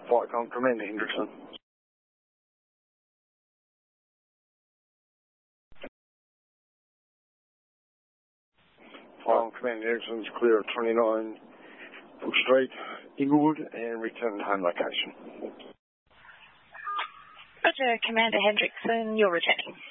Flightcom, Commander Hendrickson. Flightcom, Commander Hendrickson is clear of 29 Brook Street, Inglewood, and return home location. Roger, Commander Hendrickson, you're returning.